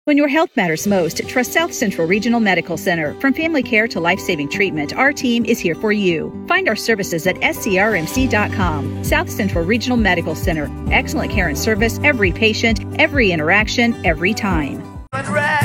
When your health matters most, trust South Central Regional Medical Center. From family care to life-saving treatment, our team is here for you. Find our services at scrmc.com. South Central Regional Medical Center. Excellent care and service, every patient, every interaction, every time.